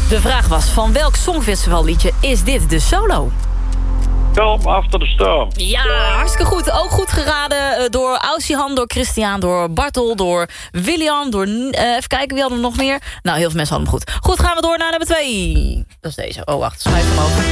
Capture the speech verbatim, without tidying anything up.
De vraag was, van welk songfestivalliedje is dit de solo? Calm After the Storm. Ja, hartstikke goed. Ook goed geraden uh, door Ausihan, door Christian, door Bartel, door William, door... Uh, even kijken, wie hadden we nog meer? Nou, heel veel mensen hadden hem goed. Goed, gaan we door naar nummer twee. Dat is deze. Oh, wacht, schuif hem over.